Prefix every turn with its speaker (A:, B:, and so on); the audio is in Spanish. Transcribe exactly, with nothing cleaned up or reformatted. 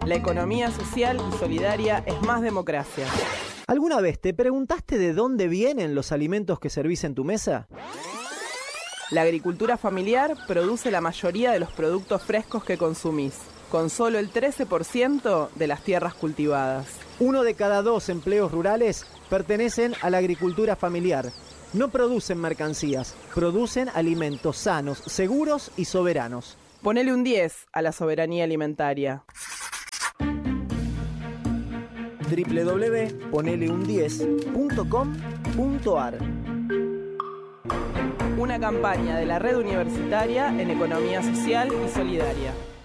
A: La economía social y solidaria es más democracia.
B: ¿Alguna vez te preguntaste de dónde vienen los alimentos que servís en tu mesa?
A: La agricultura familiar produce la mayoría de los productos frescos que consumís, con solo el trece por ciento de las tierras cultivadas.
B: Uno de cada dos empleos rurales pertenecen a la agricultura familiar. No producen mercancías, producen alimentos sanos, seguros y soberanos.
A: Ponele un diez a la soberanía alimentaria.
B: doble u doble u doble u punto ponele un diez punto com punto a r
A: Una campaña de la Red Universitaria en Economía Social y Solidaria.